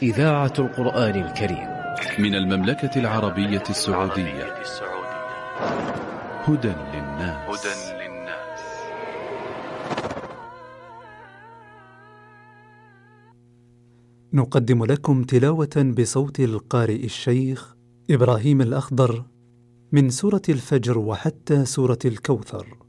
إذاعة القرآن الكريم من المملكة العربية السعودية. هدى للناس. نقدم لكم تلاوة بصوت القارئ الشيخ إبراهيم الأخضر من سورة الفجر وحتى سورة الكوثر.